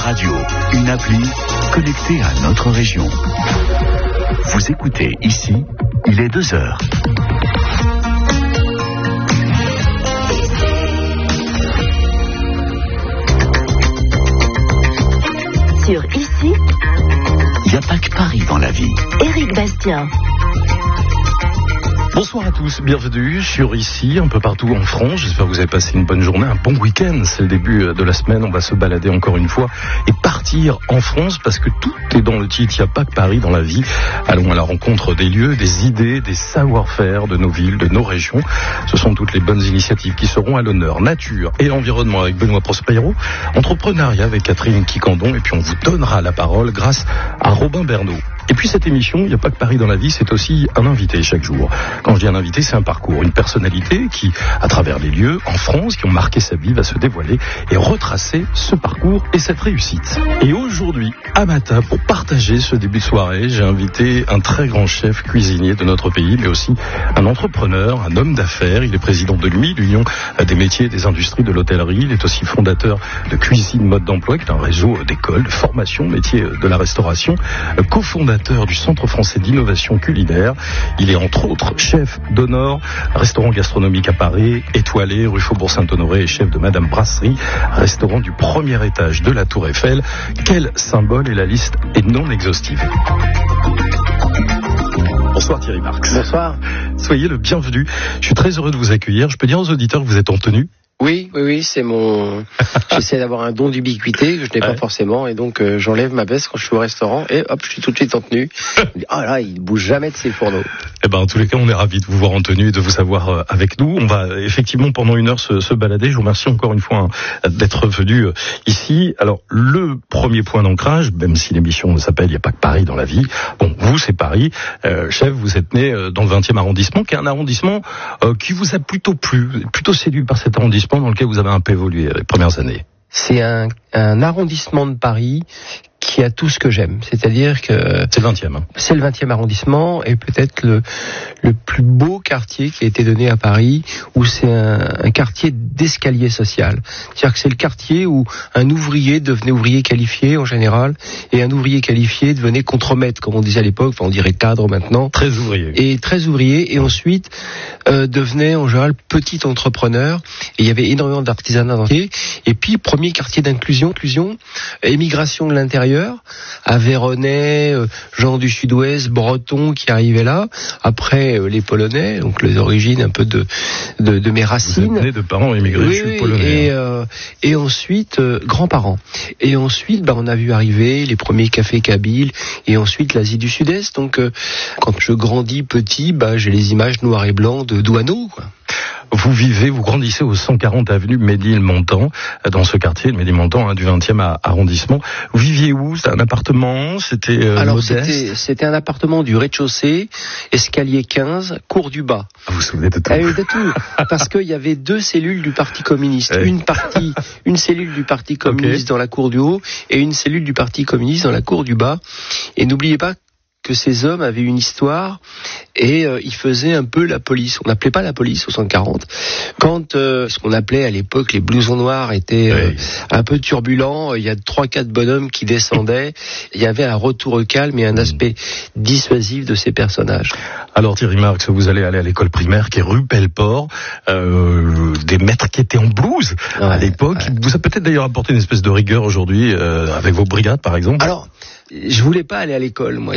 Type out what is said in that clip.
radio, une appli connectée à notre région. Vous écoutez ici, il est 2h. Sur Ici, il n'y a pas que Paris dans la vie. Éric Bastien. Bonsoir à tous, bienvenue sur Ici, un peu partout en France. J'espère que vous avez passé une bonne journée, un bon week-end. C'est le début de la semaine, on va se balader encore une fois et partir en France parce que tout est dans le titre. Il n'y a pas que Paris dans la vie. Allons à la rencontre des lieux, des idées, des savoir-faire de nos villes, de nos régions. Ce sont toutes les bonnes initiatives qui seront à l'honneur. Nature et environnement avec Benoît Prospero, entrepreneuriat avec Catherine Quicandon, et puis on vous donnera la parole grâce à Robin Bernot. Et puis cette émission, il n'y a pas que Paris dans la vie, c'est aussi un invité chaque jour. Quand je dis un invité, c'est un parcours, une personnalité qui, à travers les lieux en France qui ont marqué sa vie, va se dévoiler et retracer ce parcours et cette réussite. Et aujourd'hui, à matin, pour partager ce début de soirée, j'ai invité un très grand chef cuisinier de notre pays, mais aussi un entrepreneur, un homme d'affaires. Il est président de l'UMI, l'Union des métiers et des industries de l'hôtellerie. Il est aussi fondateur de Cuisine Mode d'Emploi, qui est un réseau d'écoles, de formation, métiers de la restauration, cofondateur du Centre français d'innovation culinaire. Il est entre autres chef d'honneur, restaurant gastronomique à Paris, étoilé, rue Faubourg-Saint-Honoré, et chef de Madame Brasserie, restaurant du premier étage de la Tour Eiffel. Quel symbole, et la liste est non exhaustive. Bonsoir Thierry Marx. Bonsoir. Soyez le bienvenu. Je suis très heureux de vous accueillir. Je peux dire aux auditeurs que vous êtes en tenue? Oui, c'est mon... J'essaie d'avoir un don d'ubiquité que je n'ai pas forcément, et donc j'enlève ma veste quand je suis au restaurant, et hop, je suis tout de suite en tenue. Ah là, il bouge jamais de ses fourneaux. Eh ben, en tous les cas, on est ravis de vous voir en tenue et de vous avoir avec nous. On va effectivement pendant une heure se balader. Je vous remercie encore une fois d'être venu ici. Alors, le premier point d'ancrage, même si l'émission s'appelle Il n'y a pas que Paris dans la vie. Bon, vous, c'est Paris. Chef, vous êtes né dans le 20e arrondissement, qui est un arrondissement qui vous a plutôt plu, plutôt séduit par cet arrondissement dans lequel vous avez un peu évolué les premières années. C'est un arrondissement de Paris qui a tout ce que j'aime. C'est-à-dire que... C'est le 20e. Hein. C'est le 20e arrondissement, et peut-être le plus beau quartier qui a été donné à Paris, où c'est un quartier d'escalier social. C'est-à-dire que c'est le quartier où un ouvrier devenait ouvrier qualifié en général, et un ouvrier qualifié devenait contremaître, comme on disait à l'époque, enfin on dirait cadre maintenant. Très ouvrier. Et très ouvrier, et ensuite devenait en général petit entrepreneur, et il y avait énormément d'artisanat dans le quartier. Et puis premier quartier d'inclusion, émigration de l'intérieur, Aveyronais, gens du sud-ouest, bretons qui arrivaient là. Après, les Polonais, donc les origines un peu de mes racines. Vous êtes né de parents immigrés, oui, je suis polonais. Et ensuite, grands-parents. Et ensuite, on a vu arriver les premiers cafés kabyles, et ensuite l'Asie du Sud-Est. Donc, quand je grandis petit, j'ai les images noir et blanc de Douaneau, quoi. Vous grandissez au 140 avenue Ménilmontant, dans ce quartier, le Ménilmontant, du 20e arrondissement. Vous viviez où? C'était un appartement? C'était Alors, modeste? c'était un appartement du rez-de-chaussée, escalier 15, cour du bas. Vous vous souvenez de tout? Oui, de tout. Parce qu'il y avait deux cellules du Parti communiste. Une cellule du Parti communiste dans la cour du haut, et une cellule du Parti communiste dans la cour du bas. Et n'oubliez pas que ces hommes avaient une histoire, et ils faisaient un peu la police. On n'appelait pas la police au 140. Quand ce qu'on appelait à l'époque les blousons noirs étaient un peu turbulents, il y a 3-4 bonhommes qui descendaient. Il y avait un retour au calme et un aspect dissuasif de ces personnages. Alors Thierry Marx, vous allez aller à l'école primaire qui est rue Pelleport, des maîtres qui étaient en blouse à l'époque. Vous a peut-être d'ailleurs apporté une espèce de rigueur aujourd'hui avec vos brigades par exemple. Alors, je voulais pas aller à l'école, moi.